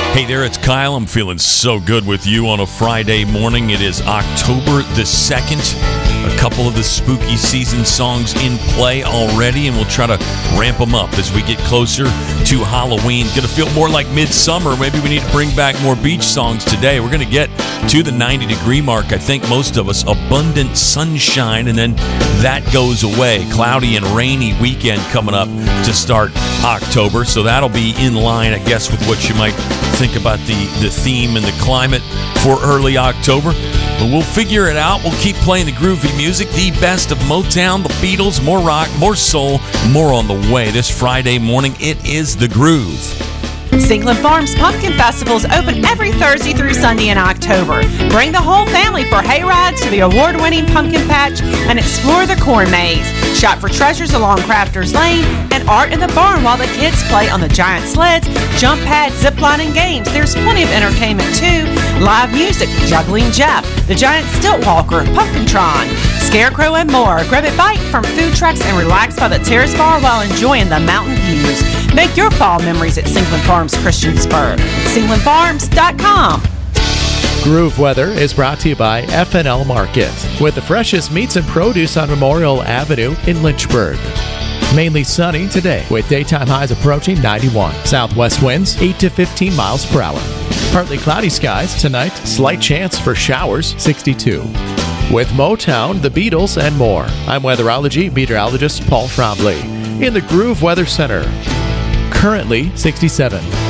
Hey there, it's Kyle. I'm feeling so good with you on a Friday morning. It is October the 2nd. A couple of the spooky season songs in play already, and we'll try to ramp them up as we get closer to Halloween. Going to feel more like midsummer. Maybe we need to bring back more beach songs today. We're going to get to the 90-degree mark, I think most of us. Abundant sunshine, and then that goes away. Cloudy and rainy weekend coming up to start October, so that'll be in line, I guess, with what you might think about the theme and the climate for early October. But we'll figure it out. We'll keep playing the groovy music, the best of Motown, the Beatles, more rock, more soul, more on the way. This Friday morning, it is The Groove. Sinkland Farms Pumpkin Festival is open every Thursday through Sunday in October. Bring the whole family for hay rides to the award-winning pumpkin patch and explore the corn maze. Shop for treasures along Crafters Lane and art in the barn while the kids play on the giant sleds, jump pads, zip line, and games. There's plenty of entertainment too. Live music, Juggling Jeff, the giant stilt walker, Pumpkintron, Scarecrow, and more. Grab a bite from food trucks and relax by the terrace bar while enjoying the mountain views. Make your fall memories at Sinkland Farms Christiansburg. SinklandFarms.com. Groove Weather is brought to you by F&L Market, with the freshest meats and produce on Memorial Avenue in Lynchburg. Mainly sunny today, with daytime highs approaching 91. Southwest winds 8 to 15 miles per hour. Partly cloudy skies tonight, slight chance for showers, 62. With Motown, the Beatles, and more, I'm weatherology meteorologist Paul Trombley in the Groove Weather Center. Currently 67.